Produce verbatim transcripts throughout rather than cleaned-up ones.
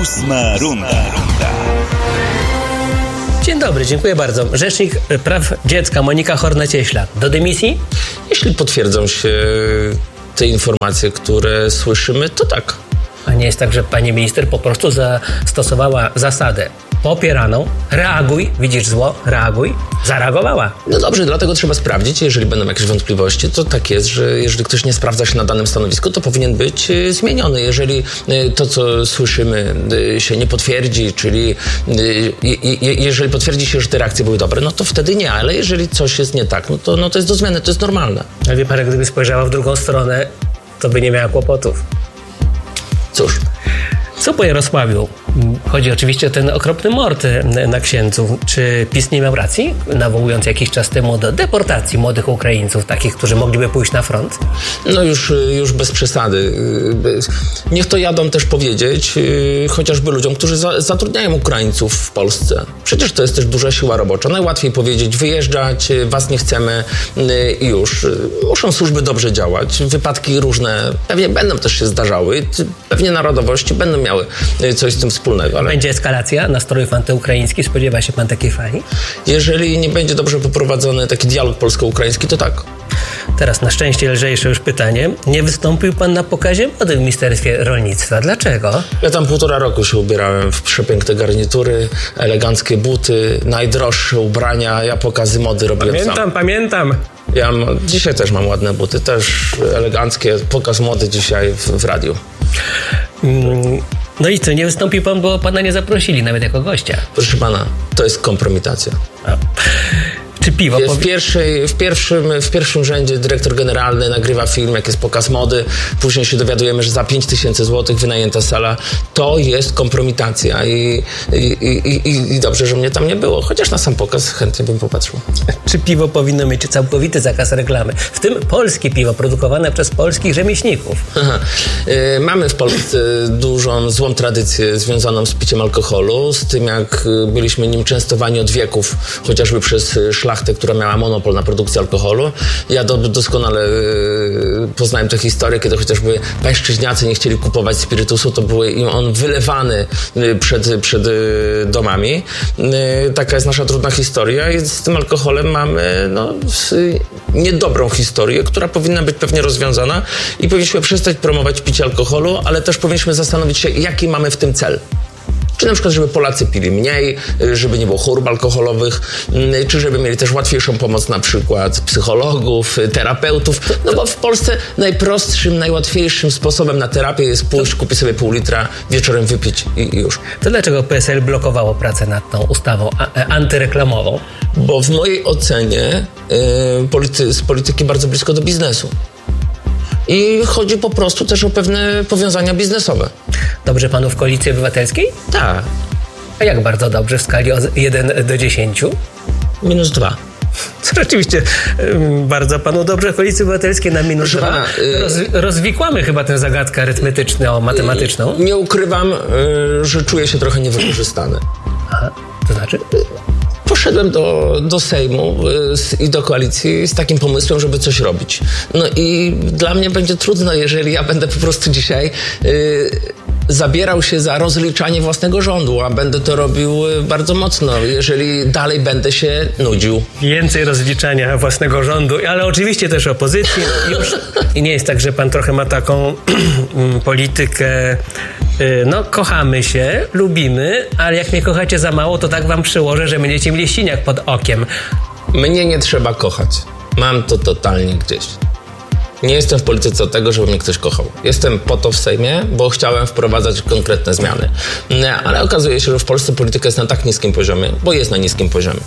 Ósma runda. Dzień dobry, dziękuję bardzo. Rzecznik Praw Dziecka Monika Horna-Cieśla. Do dymisji? Jeśli potwierdzą się te informacje, które słyszymy, to tak. A nie jest tak, że pani minister po prostu zastosowała zasadę popieraną, reaguj, widzisz zło, reaguj, zareagowała. No dobrze, dlatego trzeba sprawdzić, jeżeli będą jakieś wątpliwości, to tak jest, że jeżeli ktoś nie sprawdza się na danym stanowisku, to powinien być y, zmieniony. Jeżeli y, to, co słyszymy, y, się nie potwierdzi, czyli y, y, y, jeżeli potwierdzi się, że te reakcje były dobre, no to wtedy nie, ale jeżeli coś jest nie tak, no to, no to jest do zmiany, to jest normalne. Ale wie pan, gdyby spojrzała w drugą stronę, to by nie miała kłopotów. Cóż. Co po Jarosławiu? Chodzi oczywiście o ten okropny mord na księdzu. Czy PiS nie miał racji, nawołując jakiś czas temu do deportacji młodych Ukraińców, takich, którzy mogliby pójść na front? No już, już bez przesady. Niech to jadą też powiedzieć, chociażby ludziom, którzy za, zatrudniają Ukraińców w Polsce. Przecież to jest też duża siła robocza. Najłatwiej powiedzieć, wyjeżdżać, was nie chcemy i już. Muszą służby dobrze działać. Wypadki różne pewnie będą też się zdarzały. Pewnie narodowości będą miały coś z tym wspólnego. Ale będzie eskalacja nastrojów antyukraińskich? Spodziewa się pan takiej fali? Jeżeli nie będzie dobrze poprowadzony taki dialog polsko-ukraiński, to tak. Teraz na szczęście lżejsze już pytanie. Nie wystąpił pan na pokazie mody w Ministerstwie Rolnictwa. Dlaczego? Ja tam półtora roku się ubierałem w przepiękne garnitury, eleganckie buty, najdroższe ubrania. Ja pokazy mody robiłem pamiętam, sam. Pamiętam, pamiętam. Ja mam, dzisiaj też mam ładne buty, też eleganckie. Pokaz mody dzisiaj w, w radiu. Mm. No i co, nie wystąpił pan, bo pana nie zaprosili nawet jako gościa? Proszę pana, to jest kompromitacja. A. Czy piwo? W, pierwszej, w, pierwszym, w pierwszym rzędzie dyrektor generalny nagrywa film, jak jest pokaz mody, później się dowiadujemy, że za pięć tysięcy złotych wynajęta sala. To jest kompromitacja i, i, i, i, i dobrze, że mnie tam nie było, chociaż na sam pokaz chętnie bym popatrzył. Czy piwo powinno mieć całkowity zakaz reklamy? W tym polskie piwo produkowane przez polskich rzemieślników. Aha. Y, mamy w Polsce dużą, złą tradycję związaną z piciem alkoholu, z tym jak byliśmy nim częstowani od wieków, chociażby przez szlachtę, która miała monopol na produkcję alkoholu. Ja do, doskonale y, poznałem tę historię, kiedy chociażby pańszczyźniacy nie chcieli kupować spirytusu, to był im on wylewany y, przed, przed y, domami. Y, taka jest nasza trudna historia i z tym alkoholem mamy no, y, niedobrą historię, która powinna być pewnie rozwiązana i powinniśmy przestać promować picie alkoholu, ale też powinniśmy zastanowić się, jaki mamy w tym cel. Czy na przykład, żeby Polacy pili mniej, żeby nie było chorób alkoholowych, czy żeby mieli też łatwiejszą pomoc na przykład psychologów, terapeutów. No bo w Polsce najprostszym, najłatwiejszym sposobem na terapię jest pójść, kupić sobie pół litra, wieczorem wypić i, i już. To dlaczego P S L blokowało pracę nad tą ustawą a- antyreklamową? Bo w mojej ocenie yy, polity- z polityki bardzo blisko do biznesu. I chodzi po prostu też o pewne powiązania biznesowe. Dobrze panu w Koalicji Obywatelskiej? Tak. A jak bardzo dobrze w skali od jeden do dziesięciu? Minus dwa. Co rzeczywiście bardzo panu dobrze w Koalicji Obywatelskiej na minus dwa. Pana, y- Roz, rozwikłamy chyba tę zagadkę arytmetyczno-matematyczną. Y- nie ukrywam, y- że czuję się trochę niewykorzystany. Aha, to znaczy? Poszedłem do, do Sejmu y, i do koalicji z takim pomysłem, żeby coś robić. No i dla mnie będzie trudno, jeżeli ja będę po prostu dzisiaj y, zabierał się za rozliczanie własnego rządu, a będę to robił bardzo mocno, jeżeli dalej będę się nudził. Więcej rozliczania własnego rządu, ale oczywiście też opozycji. Już. I nie jest tak, że pan trochę ma taką politykę, no kochamy się, lubimy, ale jak mnie kochacie za mało, to tak wam przyłożę, że będziecie mieli siniak pod okiem. Mnie nie trzeba kochać. Mam to totalnie gdzieś. Nie jestem w polityce od tego, żeby mnie ktoś kochał. Jestem po to w Sejmie, bo chciałem wprowadzać konkretne zmiany. Ale okazuje się, że w Polsce polityka jest na tak niskim poziomie, bo jest na niskim poziomie.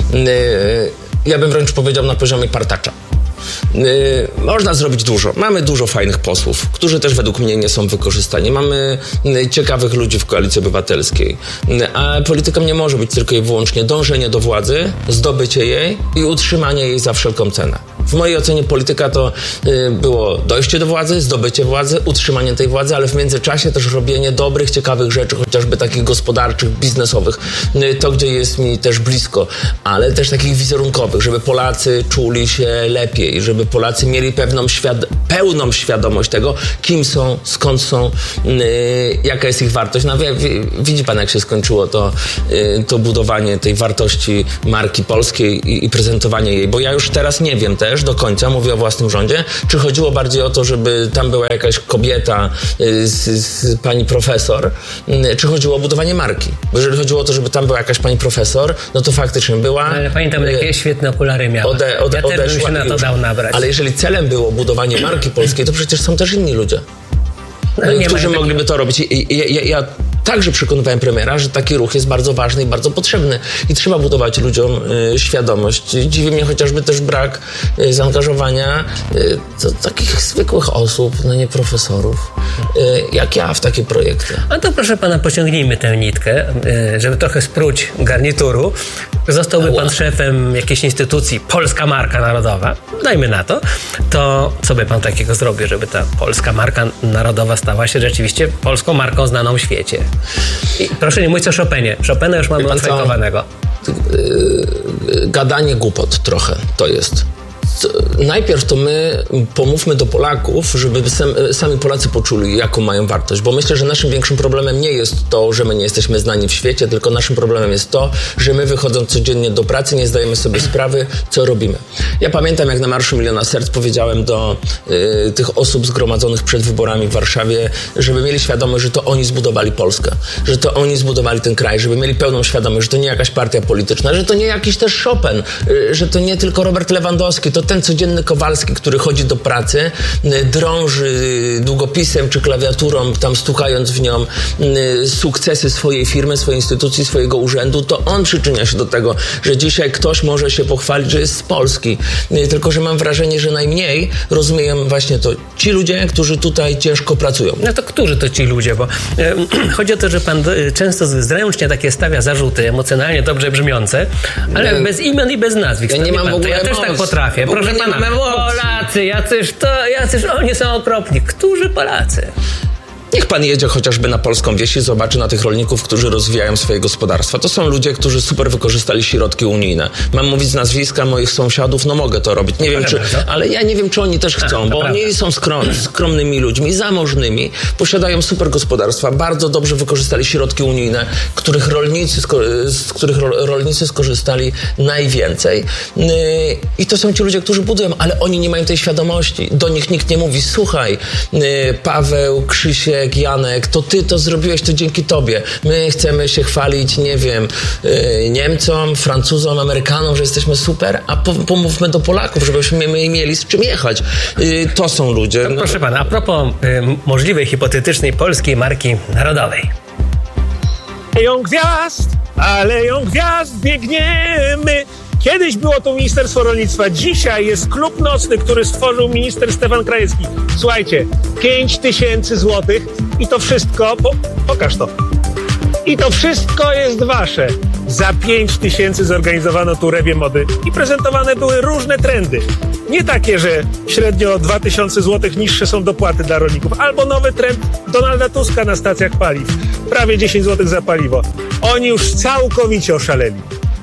Ja bym wręcz powiedział na poziomie partacza. Yy, można zrobić dużo. Mamy dużo fajnych posłów, którzy też według mnie nie są wykorzystani. Mamy yy, ciekawych ludzi w Koalicji Obywatelskiej. Yy, a polityką nie może być tylko i wyłącznie dążenie do władzy, zdobycie jej i utrzymanie jej za wszelką cenę. W mojej ocenie polityka to y, było dojście do władzy, zdobycie władzy, utrzymanie tej władzy, ale w międzyczasie też robienie dobrych, ciekawych rzeczy, chociażby takich gospodarczych, biznesowych, y, to gdzie jest mi też blisko, ale też takich wizerunkowych, żeby Polacy czuli się lepiej, żeby Polacy mieli pewną świad- pełną świadomość tego, kim są, skąd są, y, jaka jest ich wartość. No, wie, wie, widzi pan, jak się skończyło to, y, to budowanie tej wartości marki polskiej i, i prezentowanie jej, bo ja już teraz nie wiem też do końca, mówię o własnym rządzie, czy chodziło bardziej o to, żeby tam była jakaś kobieta y, z, z pani profesor, y, czy chodziło o budowanie marki. Bo jeżeli chodziło o to, żeby tam była jakaś pani profesor, no to faktycznie była. Ale pamiętam, y, jakie świetne okulary miała. Ode, ode, ja też bym się na to już. dał nabrać. Ale jeżeli celem było budowanie marki polskiej, to przecież są też inni ludzie, no, y, którzy mogliby to robić. I, i, ja, ja także przekonywałem premiera, że taki ruch jest bardzo ważny i bardzo potrzebny i trzeba budować ludziom y, świadomość. Dziwi mnie chociażby też brak y, zaangażowania y, do takich zwykłych osób, no nie profesorów, y, jak ja w takie projekty. A to proszę pana, pociągnijmy tę nitkę, y, żeby trochę spróć garnituru. Zostałby pan szefem jakiejś instytucji, Polska Marka Narodowa, dajmy na to, to co by pan takiego zrobił, żeby ta Polska Marka Narodowa stała się rzeczywiście polską marką znaną w świecie? I proszę nie mówić o Chopinie. Chopina już mamy odfajkowanego. Gadanie głupot trochę to jest. Najpierw to my pomówmy do Polaków, żeby sam, sami Polacy poczuli, jaką mają wartość, bo myślę, że naszym większym problemem nie jest to, że my nie jesteśmy znani w świecie, tylko naszym problemem jest to, że my wychodząc codziennie do pracy nie zdajemy sobie sprawy, co robimy. Ja pamiętam, jak na Marszu Miliona Serc powiedziałem do y, tych osób zgromadzonych przed wyborami w Warszawie, żeby mieli świadomość, że to oni zbudowali Polskę, że to oni zbudowali ten kraj, żeby mieli pełną świadomość, że to nie jakaś partia polityczna, że to nie jakiś też Chopin, y, że to nie tylko Robert Lewandowski, to ten codzienny Kowalski, który chodzi do pracy, drąży długopisem czy klawiaturą, tam stukając w nią sukcesy swojej firmy, swojej instytucji, swojego urzędu, to on przyczynia się do tego, że dzisiaj ktoś może się pochwalić, że jest z Polski. Tylko że mam wrażenie, że najmniej rozumieją właśnie to ci ludzie, którzy tutaj ciężko pracują. No to którzy to ci ludzie? Bo e, chodzi o to, że pan często zręcznie takie stawia zarzuty emocjonalnie dobrze brzmiące, ale ja, bez imion i bez nazwisk. Ja nie mam pan, w ogóle ja też tak potrafię. Proszę pana, Polacy, jacyż to, jacyż oni są okropni. Którzy Polacy? Niech pan jedzie chociażby na polską wieś i zobaczy na tych rolników, którzy rozwijają swoje gospodarstwa. To są ludzie, którzy super wykorzystali środki unijne. Mam mówić z nazwiska moich sąsiadów, no mogę to robić. Nie wiem, czy, ale ja nie wiem, czy oni też chcą, bo oni są skrom, skromnymi ludźmi, zamożnymi, posiadają super gospodarstwa, bardzo dobrze wykorzystali środki unijne, których rolnicy, z których rolnicy skorzystali najwięcej. I to są ci ludzie, którzy budują, ale oni nie mają tej świadomości. Do nich nikt nie mówi, słuchaj, Paweł, Krzysiek, Janek, to ty to zrobiłeś, to dzięki tobie. My chcemy się chwalić, nie wiem, yy, Niemcom, Francuzom, Amerykanom, że jesteśmy super, a po, pomówmy do Polaków, żebyśmy my mieli z czym jechać. Yy, to są ludzie. To, proszę pana, a propos yy, możliwej, hipotetycznej polskiej marki narodowej. Aleją gwiazd, aleją gwiazd, biegniemy. Kiedyś było to Ministerstwo Rolnictwa, dzisiaj jest klub nocny, który stworzył minister Stefan Krajewski. Słuchajcie, pięć tysięcy złotych i to wszystko, po, pokaż to, i to wszystko jest wasze. Za pięć tysięcy zorganizowano tu rewię mody i prezentowane były różne trendy. Nie takie, że średnio dwa tysiące złotych niższe są dopłaty dla rolników, albo nowy trend Donalda Tuska na stacjach paliw. Prawie dziesięć złotych za paliwo. Oni już całkowicie oszaleli.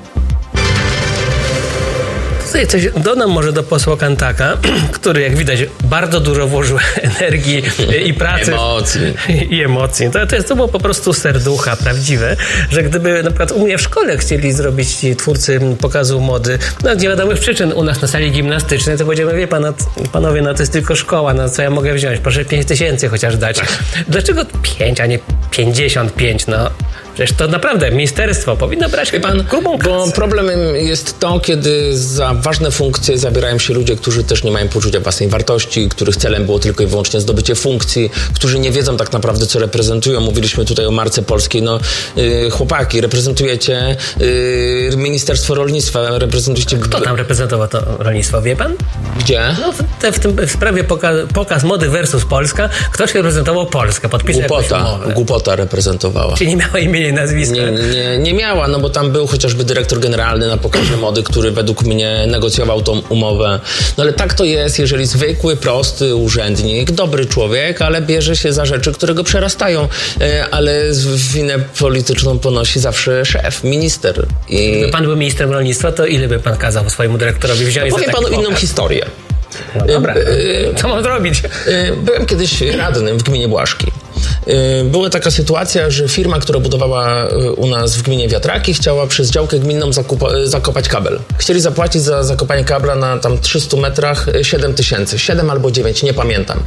Tutaj coś dodam może do posła Kantaka, który jak widać bardzo dużo włożył energii i pracy. Emocji. I emocji. To, to, jest, to było po prostu serducha prawdziwe, że gdyby na przykład u mnie w szkole chcieli zrobić ci twórcy pokazu mody, no z niewiadomych przyczyn u nas na sali gimnastycznej, to powiedziałem, wie pan, panowie, no to jest tylko szkoła, no co ja mogę wziąć? Proszę pięć tysięcy chociaż dać. Dlaczego pięć, a nie pięćdziesiąt pięć? No przecież to naprawdę ministerstwo powinno brać Wie pan, grubą kasę. Bo problemem jest to, kiedy za ważne funkcje zabierają się ludzie, którzy też nie mają poczucia własnej wartości, których celem było tylko i wyłącznie zdobycie funkcji, którzy nie wiedzą tak naprawdę, co reprezentują. Mówiliśmy tutaj o marce polskiej. No, yy, chłopaki, reprezentujecie yy, Ministerstwo Rolnictwa, reprezentujecie... Kto tam reprezentował to rolnictwo, wie pan? Gdzie? No, w, te, w, tym, w sprawie poka, pokaz mody versus Polska, ktoś reprezentował Polskę, podpisał Głupota, głupota reprezentowała. Czyli nie miała imienia imienia i nazwiska. Nie, nie, nie miała, no bo tam był chociażby dyrektor generalny na pokazie mody, który według mnie negocjował tą umowę. No ale tak to jest, jeżeli zwykły, prosty urzędnik, dobry człowiek, ale bierze się za rzeczy, które go przerastają, ale winę polityczną ponosi zawsze szef, minister. I... Gdyby pan był ministrem rolnictwa, to ile by pan kazał swojemu dyrektorowi wziąć Powiem za taki panu pokaz? inną historię. No dobra, co mam zrobić? Byłem kiedyś radnym w gminie Błaszki. Była taka sytuacja, że firma, która budowała u nas w gminie wiatraki, chciała przez działkę gminną zakupa- zakopać kabel. Chcieli zapłacić za zakopanie kabla na tam trzystu metrach siedem tysięcy. siedem albo dziewięć, nie pamiętam.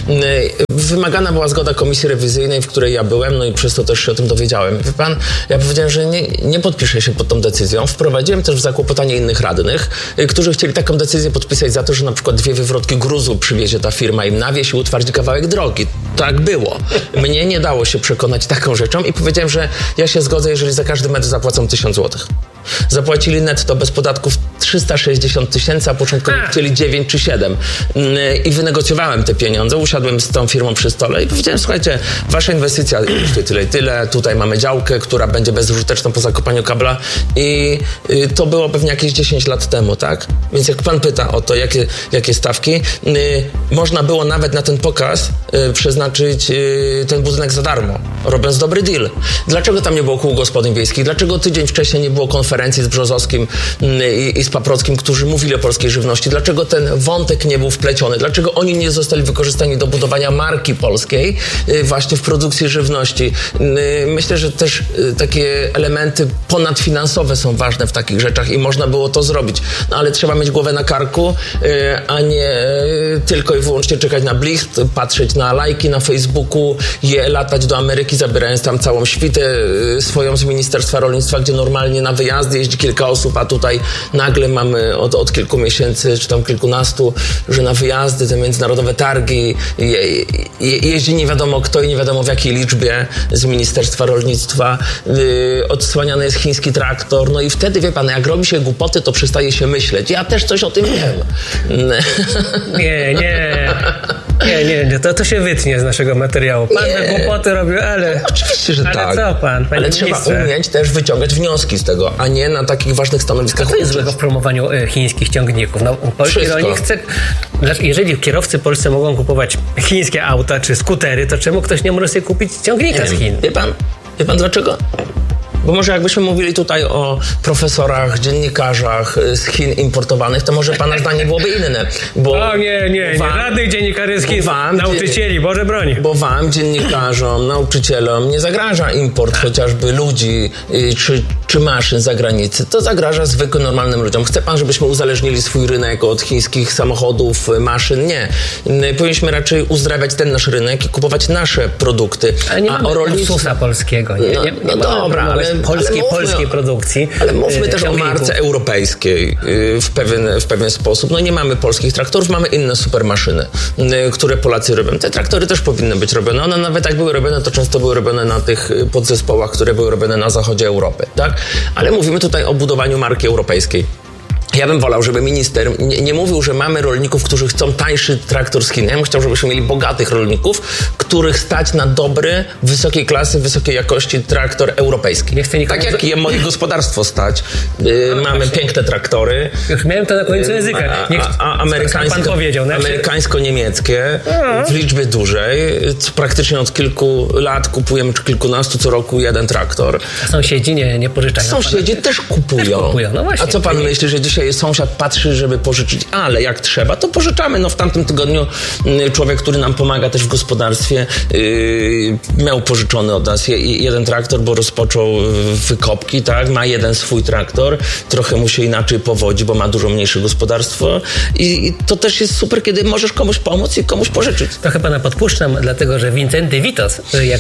Wymagana była zgoda komisji rewizyjnej, w której ja byłem, no i przez to też się o tym dowiedziałem. Wie pan, ja powiedziałem, że nie, nie podpiszę się pod tą decyzją. Wprowadziłem też w zakłopotanie innych radnych, którzy chcieli taką decyzję podpisać za to, że na przykład dwie wywrotki gruzu przywiezie ta firma im na wieś i utwardzi kawałek drogi. Tak było. Mnie nie dało się przekonać taką rzeczą i powiedziałem, że ja się zgodzę, jeżeli za każdy metr zapłacą tysiąc złotych. Zapłacili netto bez podatków trzysta sześćdziesiąt tysięcy, a początkowo chcieli dziewięć czy siedem. I wynegocjowałem te pieniądze, usiadłem z tą firmą przy stole i powiedziałem, słuchajcie, wasza inwestycja kosztuje tyle i tyle, tutaj mamy działkę, która będzie bezużyteczna po zakopaniu kabla i to było pewnie jakieś dziesięć lat temu, tak? Więc jak pan pyta o to, jakie, jakie stawki, można było nawet na ten pokaz przeznaczyć ten budynek za darmo, robiąc dobry deal. Dlaczego tam nie było kół gospodyń wiejskich? Dlaczego tydzień wcześniej nie było konferencji z Brzozowskim i, i z Paprockim, którzy mówili o polskiej żywności? Dlaczego ten wątek nie był wpleciony? Dlaczego oni nie zostali wykorzystani do budowania marki polskiej właśnie w produkcji żywności? Myślę, że też takie elementy ponadfinansowe są ważne w takich rzeczach i można było to zrobić. No, ale trzeba mieć głowę na karku, a nie tylko i wyłącznie czekać na blisk, patrzeć na lajki na Facebooku, je latać do Ameryki, zabierając tam całą świtę swoją z Ministerstwa Rolnictwa, gdzie normalnie na wyjazdy jeździ kilka osób, a tutaj nagle mamy od, od kilku miesięcy, czy tam kilkunastu, że na wyjazdy, te międzynarodowe targi je, je, jeździ nie wiadomo kto i nie wiadomo w jakiej liczbie z Ministerstwa Rolnictwa. Yy, odsłaniany jest chiński traktor, no i wtedy, wie pan, jak robi się głupoty, to przestaje się myśleć. Ja też coś o tym wiem. Nie, nie. Nie, nie, nie, to, to się wytnie z naszego materiału. Pan te głupoty robił, ale... Oczywiście, że ale tak. co pan, panie Ale trzeba ministrze? umieć też wyciągać wnioski z tego, a nie na takich ważnych stanowiskach. Co jest złego w promowaniu e, chińskich ciągników? No, polski Wszystko. rolnik chce... Jeżeli kierowcy polscy mogą kupować chińskie auta czy skutery, to czemu ktoś nie może sobie kupić ciągnika z Chin? Wie pan, wie pan dlaczego? Bo może jakbyśmy mówili tutaj o profesorach, dziennikarzach z Chin importowanych, to może pana zdanie byłoby inne. Bo O nie, nie, nie. wam, Żadnych dziennikaryskich wam, nauczycieli, Boże broń. Bo wam, dziennikarzom, nauczycielom nie zagraża import chociażby ludzi y, czy, czy maszyn z zagranicy. To zagraża zwykłym, normalnym ludziom. Chce pan, żebyśmy uzależnili swój rynek od chińskich samochodów, maszyn? Nie. Y, powinniśmy raczej uzdrawiać ten nasz rynek i kupować nasze produkty. Ale nie A mamy o rolnictwie... Ursusa polskiego. Nie, No, nie, nie no dobra, ale polskiej, ale polskiej o, produkcji. Ale mówmy y, też o marce europejskiej y, w pewien, w pewien sposób. No nie mamy polskich traktorów, mamy inne supermaszyny, y, które Polacy robią. Te traktory też powinny być robione. One nawet jak były robione, to często były robione na tych podzespołach, które były robione na zachodzie Europy, tak? Ale mówimy tutaj o budowaniu marki europejskiej. Ja bym wolał, żeby minister nie, nie mówił, że mamy rolników, którzy chcą tańszy traktor z Chin. Ja bym chciał, żebyśmy mieli bogatych rolników, których stać na dobry, wysokiej klasy, wysokiej jakości traktor europejski. Nie chcę nikomu... Tak jak je moje gospodarstwo stać. Yy, no, mamy właśnie piękne traktory. Już miałem to na końcu języka. Nie, a, a amerykańsko, pan powiedział. Znaczy... Amerykańsko-niemieckie w liczbie dużej. Praktycznie od kilku lat kupujemy, czy kilkunastu co roku jeden traktor. A sąsiedzi nie, nie pożyczają. Sąsiedzi pana... też kupują. Też kupują. No właśnie. A co pan myśli, że dzisiaj sąsiad patrzy, żeby pożyczyć, ale jak trzeba, to pożyczamy. No w tamtym tygodniu człowiek, który nam pomaga też w gospodarstwie, yy, miał pożyczony od nas je, jeden traktor, bo rozpoczął wykopki, tak? Ma jeden swój traktor, trochę mu się inaczej powodzi, bo ma dużo mniejsze gospodarstwo i, i to też jest super, kiedy możesz komuś pomóc i komuś pożyczyć. Trochę pana podpuszczam, dlatego że Wincenty Witos, jak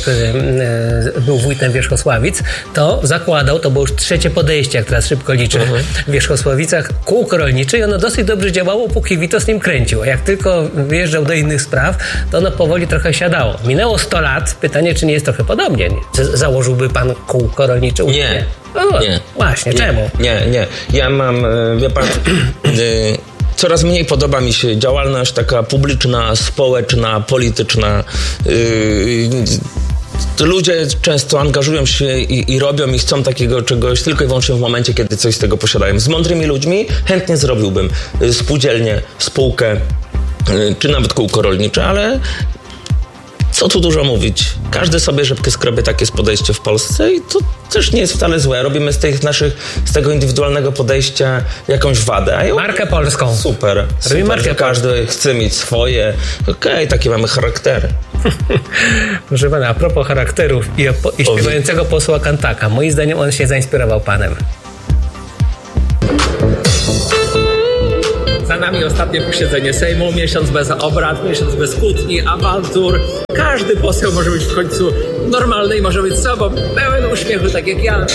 e, był wójtem Wierzchosławic, to zakładał, to było już trzecie podejście, jak teraz szybko liczę, mhm. w Wierzchosławicach kółko rolnicze i ono dosyć dobrze działało, póki Witos nim kręcił. A jak tylko wyjeżdżał do innych spraw, to ono powoli trochę siadało. Minęło sto lat, pytanie, czy nie jest trochę podobnie. Z- założyłby pan kółko rolnicze? Nie. O, nie. Właśnie, nie. czemu? Nie, nie. Ja mam, wie pan... Coraz mniej podoba mi się działalność taka publiczna, społeczna, polityczna. ludzie często angażują się i, i robią i chcą takiego czegoś tylko i wyłącznie w momencie, kiedy coś z tego posiadają. Z mądrymi ludźmi chętnie zrobiłbym spółdzielnię, spółkę, czy nawet kółko rolnicze, ale co tu dużo mówić. Każdy sobie rzepkę skrobie, takie jest podejście w Polsce i to też nie jest wcale złe. Robimy z tych naszych, z tego indywidualnego podejścia jakąś wadę. A ja, markę polską. Super. super markę że każdy chce mieć swoje. Okej, okay, takie mamy charaktery. Proszę pana, a propos charakterów i, i śpiewającego posła Kantaka. Moim zdaniem on się zainspirował panem. Za nami ostatnie posiedzenie Sejmu, miesiąc bez obrad, miesiąc bez kłótni, awantur. Każdy poseł może być w końcu normalny i może być sobą, pełen uśmiechu, tak jak ja.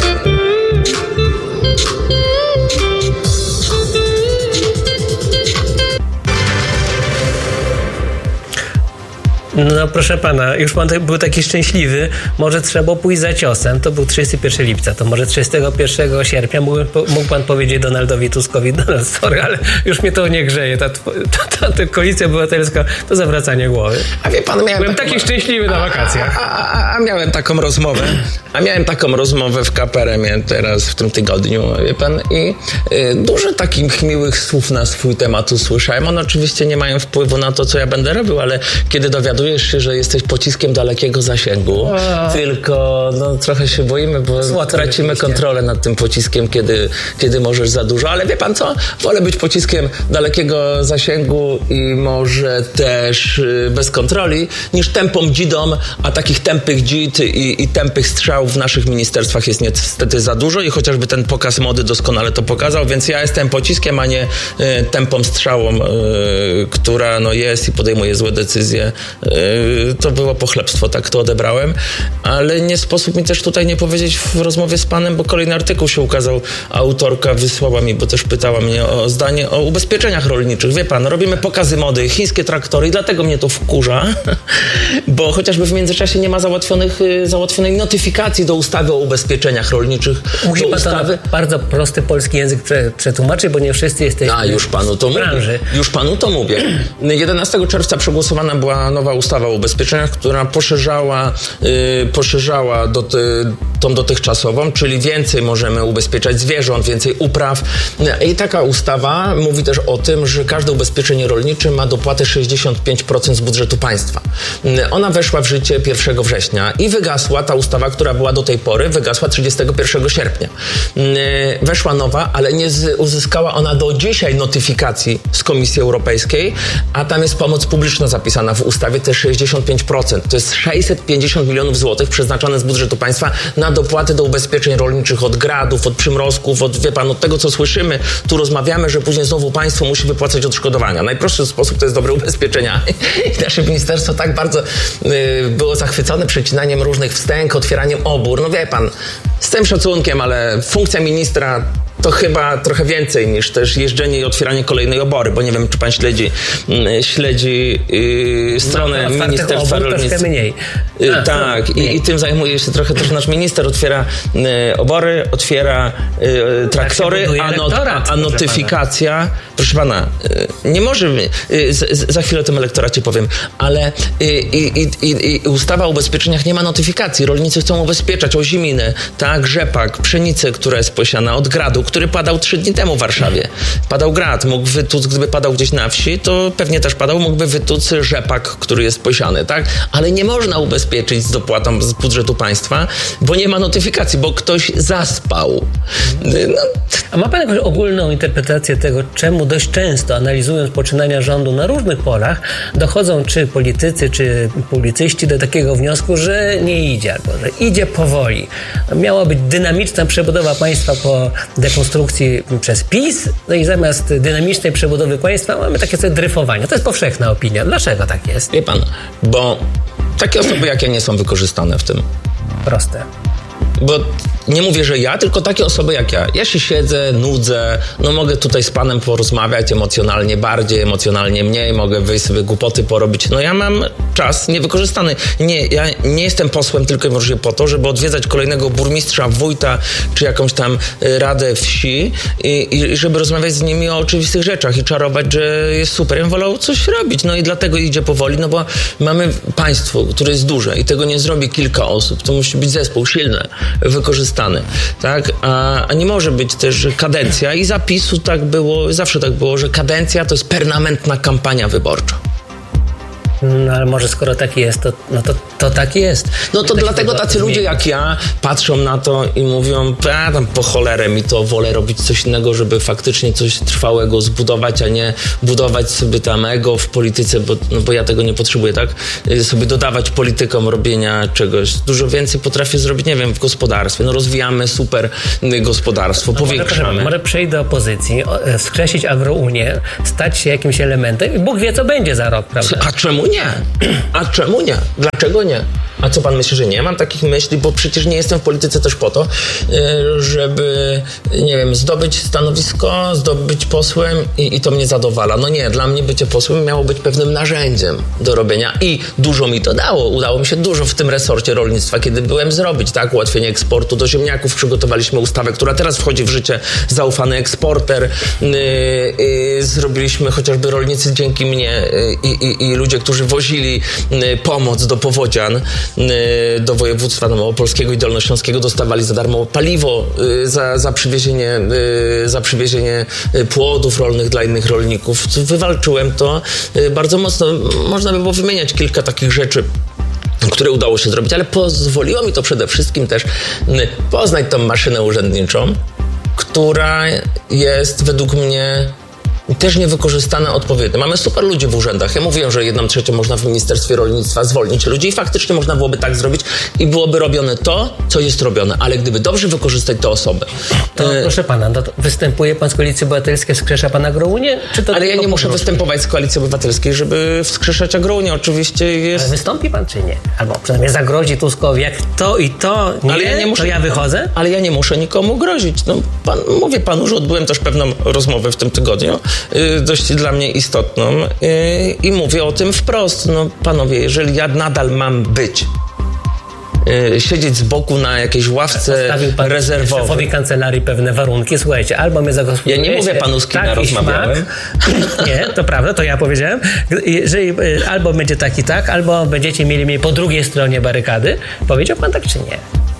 No proszę pana, już pan był taki szczęśliwy, może trzeba było pójść za ciosem, to był trzydziestego pierwszego lipca, to może trzydziestego pierwszego sierpnia mógł, mógł pan powiedzieć Donaldowi Tuskowi: Donald, sorry, ale już mnie to nie grzeje, ta, ta, ta, ta koalicja obywatelska to zawracanie głowy. A wie pan, miałem Byłem taką... taki szczęśliwy na wakacjach. A, a, a, a miałem taką rozmowę, a miałem taką rozmowę w K P R M-ie teraz w tym tygodniu, wie pan, i y, dużo takich miłych słów na swój temat usłyszałem. One oczywiście nie mają wpływu na to, co ja będę robił, ale kiedy dowiaduję się, że jesteś pociskiem dalekiego zasięgu, o. tylko no, trochę się boimy, bo Złoto tracimy rzeczywiście. kontrolę nad tym pociskiem, kiedy, kiedy możesz za dużo, ale wie pan co? Wolę być pociskiem dalekiego zasięgu i może też y, bez kontroli, niż tępą dzidą, a takich tępych dzid i, i tępych strzałów w naszych ministerstwach jest niestety za dużo i chociażby ten pokaz mody doskonale to pokazał, więc ja jestem pociskiem, a nie y, tępą strzałą, y, która no, jest i podejmuje złe decyzje. To było pochlebstwo, tak to odebrałem, ale nie sposób mi też tutaj nie powiedzieć w rozmowie z panem, bo kolejny artykuł się ukazał, autorka wysłała mi, bo też pytała mnie o zdanie o ubezpieczeniach rolniczych. Wie pan, robimy pokazy mody, chińskie traktory i dlatego mnie to wkurza, bo chociażby w międzyczasie nie ma załatwionych, załatwionej notyfikacji do ustawy o ubezpieczeniach rolniczych. Musi pan ustawy... to bardzo prosty polski język przetłumaczyć, bo nie wszyscy jesteśmy A, już panu to w branży. Mówię. Już panu to mówię. jedenastego czerwca przegłosowana była nowa ustawa o ubezpieczeniach, która poszerzała, yy, poszerzała do ty, tą dotychczasową, czyli więcej możemy ubezpieczać zwierząt, więcej upraw. I taka ustawa mówi też o tym, że każde ubezpieczenie rolnicze ma dopłatę sześćdziesiąt pięć procent z budżetu państwa. Ona weszła w życie pierwszego września i wygasła, ta ustawa, która była do tej pory, wygasła trzydziestego pierwszego sierpnia. Weszła nowa, ale nie uzyskała ona do dzisiaj notyfikacji z Komisji Europejskiej, a tam jest pomoc publiczna zapisana w ustawie, też sześćdziesiąt pięć procent. To jest sześćset pięćdziesiąt milionów złotych przeznaczone z budżetu państwa na dopłaty do ubezpieczeń rolniczych od gradów, od przymrozków, od, wie pan, od tego, co słyszymy. Tu rozmawiamy, że później znowu państwo musi wypłacać odszkodowania. Najprostszy sposób to jest dobre ubezpieczenia. I nasze ministerstwo tak bardzo y, było zachwycone przecinaniem różnych wstęg, otwieraniem obór. No wie pan, z tym szacunkiem, ale funkcja ministra to chyba trochę więcej niż też jeżdżenie i otwieranie kolejnej obory, bo nie wiem, czy pan śledzi, śledzi yy, stronę no, Ministerstwa Rolnictwa. mniej. Yy, A, tak, i, i tym zajmuje się trochę też nasz minister. Otwiera yy, obory, otwiera yy, traktory, a, not, a, a notyfikacja, pana. proszę pana, yy, nie może, yy, z, za chwilę o tym elektoracie powiem, ale yy, i, i, i ustawa o ubezpieczeniach nie ma notyfikacji. Rolnicy chcą ubezpieczać oziminy, tak, rzepak, pszenicę, która jest posiana od gradu, który padał trzy dni temu w Warszawie. Padał grad, mógł wytuc, gdyby padał gdzieś na wsi, to pewnie też padał, mógłby wytuc rzepak, który jest posiany, tak? Ale nie można ubezpieczyć z dopłatą z budżetu państwa, bo nie ma notyfikacji, bo ktoś zaspał. No. A ma pan jakąś ogólną interpretację tego, czemu dość często, analizując poczynania rządu na różnych polach, dochodzą czy politycy, czy publicyści do takiego wniosku, że nie idzie, albo że idzie powoli. Miała być dynamiczna przebudowa państwa po dekonstrukcji przez PiS, no i zamiast dynamicznej przebudowy państwa mamy takie sobie dryfowanie. To jest powszechna opinia. Dlaczego tak jest? Wie pan, bo takie osoby jak ja nie są wykorzystane w tym. Proste. Bo nie mówię, że ja, tylko takie osoby jak ja. Ja się siedzę, nudzę, no mogę tutaj z panem porozmawiać emocjonalnie bardziej, emocjonalnie mniej, mogę wyjść sobie głupoty porobić. No ja mam czas niewykorzystany. Nie, ja nie jestem posłem tylko i wyłącznie po to, żeby odwiedzać kolejnego burmistrza, wójta, czy jakąś tam radę wsi i, i żeby rozmawiać z nimi o oczywistych rzeczach i czarować, że jest super. Ja bym wolał coś robić, no i dlatego idzie powoli, no bo mamy państwo, które jest duże i tego nie zrobi kilka osób. To musi być zespół silny, wykorzystany, tak? A, a nie może być też, że kadencja i zapisu tak było, zawsze tak było, że kadencja to jest permanentna kampania wyborcza. No ale może skoro tak jest, to, no to, to tak jest. No to dlatego tacy ludzie jak ja patrzą na to i mówią, a tam po cholerę mi to, wolę robić coś innego, żeby faktycznie coś trwałego zbudować, a nie budować sobie tam ego w polityce, bo, no bo ja tego nie potrzebuję, tak? Sobie dodawać politykom robienia czegoś. Dużo więcej potrafię zrobić, nie wiem, w gospodarstwie. No rozwijamy super gospodarstwo, no powiększamy. Może, może przejść do opozycji, skrzesić Agrounię, stać się jakimś elementem i Bóg wie, co będzie za rok, prawda? A czemu nie? A czemu nie? Dlaczego nie? A co pan myśli, że nie mam takich myśli? Bo przecież nie jestem w polityce też po to, żeby, nie wiem, zdobyć stanowisko, zdobyć posłem i, i to mnie zadowala. No nie, dla mnie bycie posłem miało być pewnym narzędziem do robienia i dużo mi to dało. Udało mi się dużo w tym resorcie rolnictwa, kiedy byłem zrobić, tak? Ułatwienie eksportu do ziemniaków. Przygotowaliśmy ustawę, która teraz wchodzi w życie. Zaufany eksporter. Yy, yy, zrobiliśmy chociażby rolnicy dzięki mnie i yy, yy, yy, ludzie, którzy wozili yy, pomoc do powodzian do województwa małopolskiego i dolnośląskiego dostawali za darmo paliwo za, za, przywiezienie, za przywiezienie płodów rolnych dla innych rolników. Wywalczyłem to bardzo mocno. Można by było wymieniać kilka takich rzeczy, które udało się zrobić, ale pozwoliło mi to przede wszystkim też poznać tą maszynę urzędniczą, która jest według mnie też niewykorzystane odpowiednio. Mamy super ludzi w urzędach. Ja mówiłem, że jedną trzecią można w Ministerstwie Rolnictwa zwolnić ludzi i faktycznie można byłoby tak zrobić i byłoby robione to, co jest robione. Ale gdyby dobrze wykorzystać te osoby... To e... proszę pana, no to występuje pan z Koalicji Obywatelskiej, wskrzesza pan Agrounię? Czy to ale ja nie muszę występować z Koalicji Obywatelskiej, żeby wskrzeszać Agrounię. Oczywiście jest... Ale wystąpi pan czy nie? Albo przynajmniej zagrozi Tuskowi, jak to i to nie, ale ja nie muszę, to ja wychodzę? Ale ja nie muszę nikomu grozić. No, pan, mówię panu, że odbyłem też pewną rozmowę w tym tygodniu, dość dla mnie istotną i mówię o tym wprost. No panowie, jeżeli ja nadal mam być, siedzieć z boku na jakiejś ławce rezerwowej. Szefowi kancelarii pewne warunki. Słuchajcie, albo mnie zagospodarujecie... Ja nie mówię panu, z kim ja rozmawiałem. Nie, to prawda, to ja powiedziałem. Jeżeli albo będzie tak i tak, albo będziecie mieli mnie po drugiej stronie barykady. Powiedział pan tak czy nie?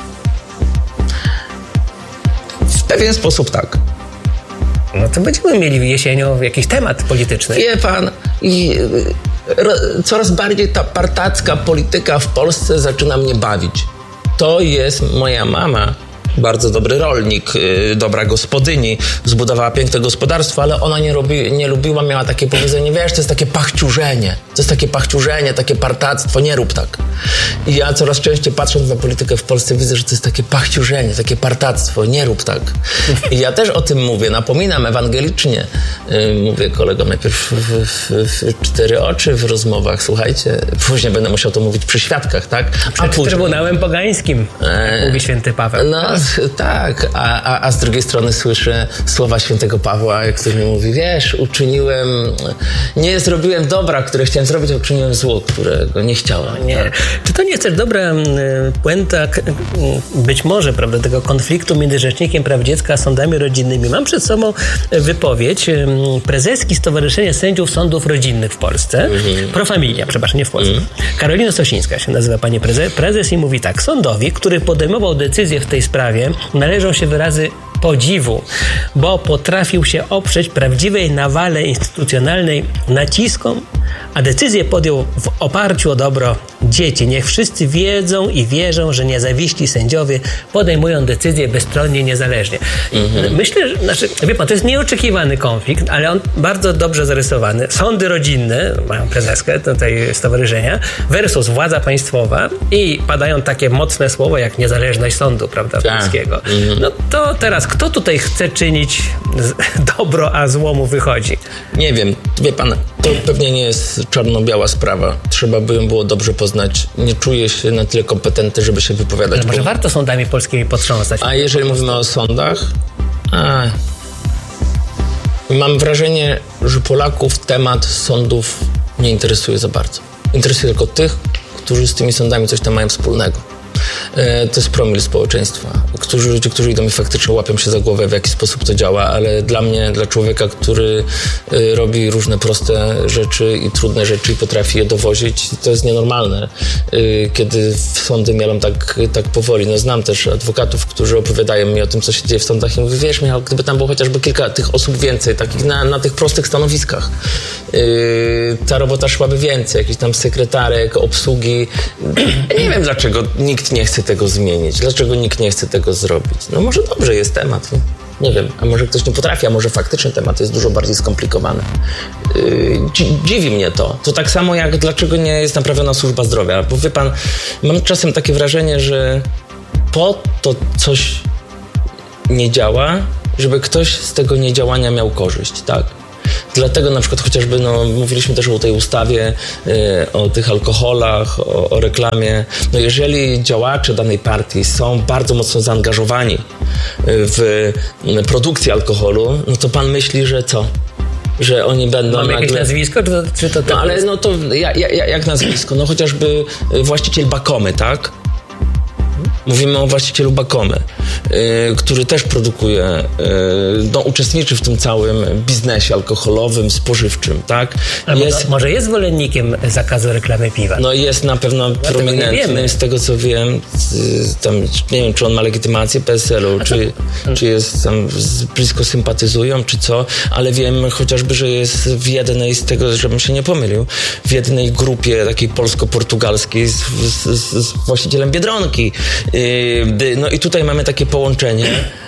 W pewien sposób tak. No to będziemy mieli jesienią jakiś temat polityczny. Wie pan, i ro, coraz bardziej ta partacka polityka w Polsce zaczyna mnie bawić. To jest moja mama. Bardzo dobry rolnik, yy, dobra gospodyni, zbudowała piękne gospodarstwo, ale ona nie, robi, nie lubiła, miała takie powiedzenie, wiesz, to jest takie pachciurzenie, to jest takie pachciurzenie, takie partactwo, nie rób tak. I ja coraz częściej patrząc na politykę w Polsce widzę, że to jest takie pachciurzenie, takie partactwo, nie rób tak. I ja też o tym mówię, napominam ewangelicznie, yy, mówię kolegom najpierw w, w, w cztery oczy w rozmowach, słuchajcie, później będę musiał to mówić przy świadkach, tak? A Przed później... Trybunałem Pogańskim, jak mówi święty Paweł. No, tak, a, a, a z drugiej strony słyszę słowa świętego Pawła, który mi mówi, wiesz, uczyniłem, nie zrobiłem dobra, które chciałem zrobić, a uczyniłem zło, którego nie chciałem. Nie. Tak. Czy to nie jest też dobra puenta, być może, prawda, tego konfliktu między Rzecznikiem Praw Dziecka a sądami rodzinnymi? Mam przed sobą wypowiedź prezeski Stowarzyszenia Sędziów Sądów Rodzinnych w Polsce, mm-hmm. Pro Familia, przepraszam, nie w Polsce. Mm. Karolina Sosińska się nazywa pani prezes, prezes i mówi tak, sądowi, który podejmował decyzję w tej sprawie, należą się wyrazy podziwu, bo potrafił się oprzeć prawdziwej nawale instytucjonalnej naciskom, a decyzję podjął w oparciu o dobro dzieci. Niech wszyscy wiedzą i wierzą, że niezawiśli sędziowie podejmują decyzje bezstronnie, niezależnie. Mhm. Myślę, że, znaczy, wie pan, to jest nieoczekiwany konflikt, ale on bardzo dobrze zarysowany. Sądy rodzinne, mają prezeskę tutaj stowarzyszenia, versus władza państwowa i padają takie mocne słowa jak niezależność sądu, prawda, polskiego. Mhm. No to teraz kto tutaj chce czynić dobro, a zło mu wychodzi? Nie wiem. Wie pan, to pewnie nie jest czarno-biała sprawa. Trzeba by ją było dobrze poznać. Nie czuję się na tyle kompetentny, żeby się wypowiadać. Ale może bo... warto sądami polskimi potrząsać? A jeżeli mówimy o sądach? A... Mam wrażenie, że Polaków temat sądów nie interesuje za bardzo. Interesuje tylko tych, którzy z tymi sądami coś tam mają wspólnego. To jest promil społeczeństwa. Którzy, ludzie, którzy idą i faktycznie łapią się za głowę, w jaki sposób to działa, ale dla mnie, dla człowieka, który robi różne proste rzeczy i trudne rzeczy i potrafi je dowozić, to jest nienormalne, kiedy sądy mielą tak, tak powoli. No, znam też adwokatów, którzy opowiadają mi o tym, co się dzieje w sądach i mówię, wiesz Michał, gdyby tam było chociażby kilka tych osób więcej, takich na, na tych prostych stanowiskach, ta robota szłaby więcej, jakichś tam sekretarek, obsługi. Nie wiem, dlaczego nikt nie chce tego zmienić. Dlaczego nikt nie chce tego zrobić? No może dobrze jest temat. Nie, nie wiem, a może ktoś nie potrafi, a może faktycznie temat jest dużo bardziej skomplikowany. Yy, dziwi mnie to. To tak samo jak dlaczego nie jest naprawiona służba zdrowia. Bo wie pan, mam czasem takie wrażenie, że po to coś nie działa, żeby ktoś z tego niedziałania miał korzyść, tak? Dlatego na przykład chociażby, no, mówiliśmy też o tej ustawie, y, o tych alkoholach, o, o reklamie. No jeżeli działacze danej partii są bardzo mocno zaangażowani w produkcję alkoholu, no to pan myśli, że co? Że oni będą Mam nagle... jakieś nazwisko, czy to, czy to No ale no to ja, ja, jak nazwisko? No chociażby właściciel Bakomy, tak? Mówimy o właścicielu Bakomy, yy, który też produkuje, yy, no, uczestniczy w tym całym biznesie alkoholowym, spożywczym, tak? Ale jest, może, może jest zwolennikiem zakazu reklamy piwa? no jest na pewno prominentny, z tego co wiem, yy, tam, nie wiem, czy on ma legitymację P S L u, czy, czy jest tam z, blisko sympatyzują, czy co, ale wiem chociażby, że jest w jednej, z tego, żebym się nie pomylił, w jednej grupie takiej polsko-portugalskiej z, z, z, z właścicielem Biedronki. No i tutaj mamy takie połączenie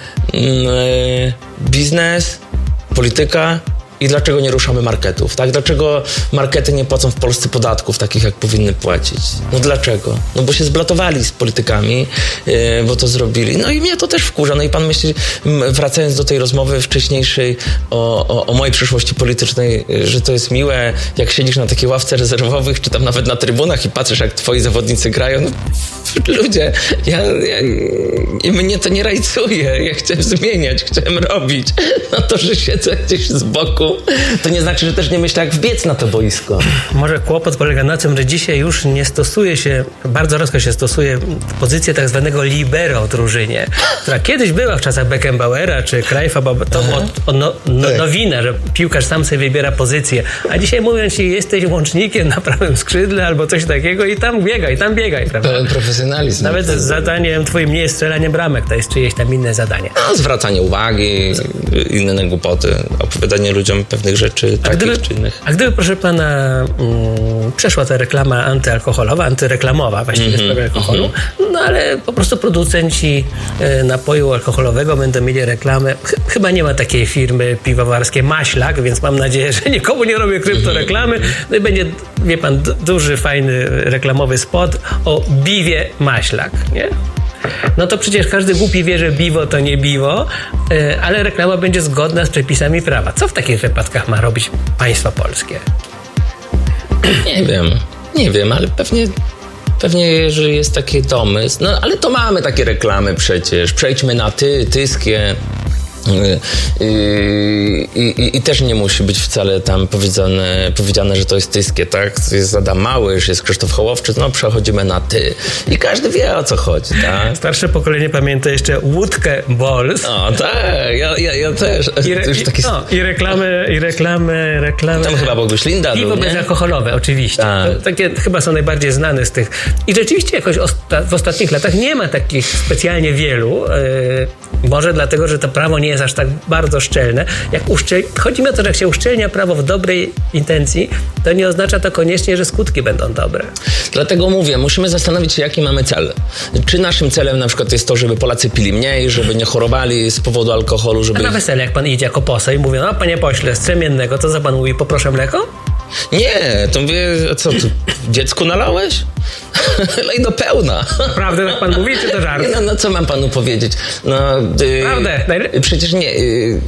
biznes, polityka i dlaczego nie ruszamy marketów, tak? Dlaczego markety nie płacą w Polsce podatków takich, jak powinny płacić? No dlaczego? No bo się zblatowali z politykami, yy, bo to zrobili. No i mnie to też wkurza. No i pan myśli, wracając do tej rozmowy wcześniejszej o, o, o mojej przyszłości politycznej, że to jest miłe, jak siedzisz na takiej ławce rezerwowych, czy tam nawet na trybunach i patrzysz, jak twoi zawodnicy grają. No, ludzie, ja, ja, mnie to nie rajcuje. Ja chciałem zmieniać, chciałem robić. No to, że siedzę gdzieś z boku, to nie znaczy, że też nie myślę, jak wbiec na to boisko. Może kłopot polega na tym, że dzisiaj już nie stosuje się, bardzo rzadko się stosuje pozycję tak zwanego libero w drużynie, która kiedyś była w czasach Beckenbauera czy Cruyffa, bo to o, o no, no, nowina, że piłkarz sam sobie wybiera pozycję, a dzisiaj mówią ci, jesteś łącznikiem na prawym skrzydle albo coś takiego i tam biegaj, tam biegaj, prawda? Pełen profesjonalizm. Nawet z zadaniem twoim nie jest strzelanie bramek, to jest czyjeś tam inne zadanie. No, zwracanie uwagi, inne głupoty, opowiadanie ludziom pewnych rzeczy a takich gdyby, czy innych. A gdyby, proszę pana, mm, przeszła ta reklama antyalkoholowa, antyreklamowa właściwie mm-hmm, w sprawie alkoholu, mm-hmm. no ale po prostu producenci e, napoju alkoholowego będą mieli reklamę. Ch- chyba nie ma takiej firmy piwowarskiej Maślak, więc mam nadzieję, że nikomu nie robię kryptoreklamy. No i będzie, wie pan, d- duży, fajny reklamowy spot o biwie Maślak, nie? No to przecież każdy głupi wie, że biwo to nie biwo, yy, ale reklama będzie zgodna z przepisami prawa. Co w takich wypadkach ma robić państwo polskie? Nie wiem, nie wiem, ale pewnie, pewnie jeżeli jest taki domysł, no ale to mamy takie reklamy przecież. Przejdźmy na ty, tyskie. I, i, I też nie musi być wcale tam powiedziane, powiedziane, że to jest tyskie, tak? Jest Adam Małysz, jest Krzysztof Hołowczyk, no przechodzimy na ty. I każdy wie, o co chodzi, tak? Starsze pokolenie pamięta jeszcze łódkę Bols. O, tak, ja, ja, ja też. I, re, i, taki... no, i reklamy, i reklamy, reklamy. Tam chyba Boguś Linda Piwo był, nie? bezalkoholowe, oczywiście. Tak. Takie chyba są najbardziej znane z tych. I rzeczywiście jakoś osta- w ostatnich latach nie ma takich specjalnie wielu. Yy, może dlatego, że to prawo nie jest aż tak bardzo szczelne. Jak uszczel... Chodzi mi o to, że jak się uszczelnia prawo w dobrej intencji, to nie oznacza to koniecznie, że skutki będą dobre. Dlatego mówię, musimy zastanowić się, jaki mamy cel. Czy naszym celem na przykład jest to, żeby Polacy pili mniej, żeby nie chorowali z powodu alkoholu, żeby... A na wesele, jak pan idzie jako poseł i mówi, no panie pośle, strzemiennego, to za pan mówi, poproszę mleko? Nie, to mówię, a co, tu dziecku nalałeś? Lej do pełna. Prawdę tak pan mówi, czy to żart? No, no co mam panu powiedzieć? No, Prawdę. Yy, przecież nie... Yy,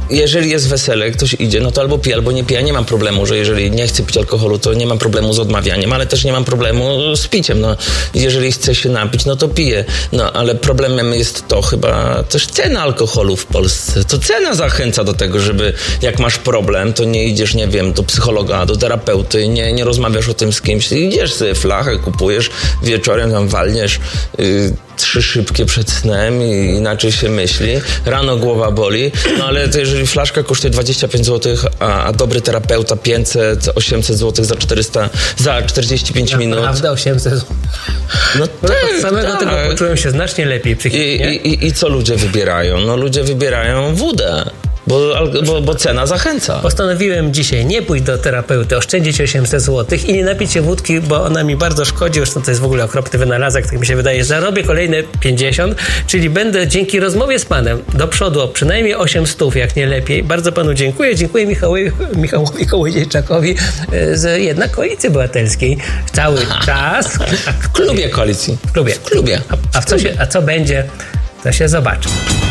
jeżeli jest wesele, ktoś idzie, no to albo pije, albo nie pije. Ja nie mam problemu, że jeżeli nie chcę pić alkoholu, to nie mam problemu z odmawianiem, ale też nie mam problemu z piciem. No, jeżeli chcę się napić, no to piję. No, ale problemem jest to chyba też cena alkoholu w Polsce. To cena zachęca do tego, żeby jak masz problem, to nie idziesz, nie wiem, do psychologa, do terapeuty, nie, nie rozmawiasz o tym z kimś. Idziesz sobie flachę, kupujesz, wieczorem tam walniesz yy, trzy szybkie przed snem i inaczej się myśli. Rano głowa boli, no ale to jeżeli flaszka kosztuje dwadzieścia pięć złotych, a, a dobry terapeuta pięćset, osiemset złotych za czterysta, za czterdzieści pięć minut. Naprawdę osiemset złotych. No tak, od samego tak. tego poczułem się znacznie lepiej psychicznie. I, i, I co ludzie wybierają? No ludzie wybierają wódę. Bo, bo, bo cena zachęca. Postanowiłem dzisiaj nie pójść do terapeuty, oszczędzić osiemset złotych i nie napić się wódki, bo ona mi bardzo szkodzi. Zresztą to jest w ogóle okropny wynalazek, tak mi się wydaje. Zarobię kolejne pięćdziesiąt, czyli będę dzięki rozmowie z panem do przodu o przynajmniej osiem stów, jak nie lepiej. Bardzo panu dziękuję. Dziękuję Michałowi, Michałowi Kołodziejczakowi z jednak Koalicji Obywatelskiej. Cały czas. W klubie koalicji. W klubie. W klubie. A, a, w co się, a co będzie, to się zobaczy.